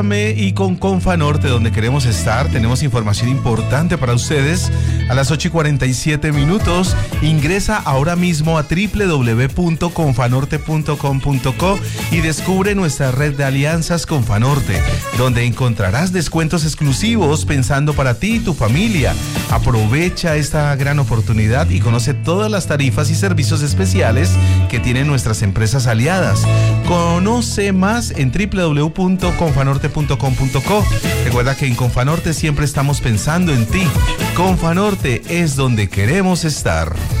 Y con Confanorte, donde queremos estar, tenemos información importante para ustedes. A las 8:47 ingresa ahora mismo a www.confanorte.com.co y descubre nuestra red de alianzas Confanorte, donde encontrarás descuentos exclusivos pensando para ti y tu familia. Aprovecha esta gran oportunidad y conoce todas las tarifas y servicios especiales que tienen nuestras empresas aliadas. Conoce más en www.confanorte.com.co. Recuerda que en Confanorte siempre estamos pensando en ti. Confanorte es donde queremos estar.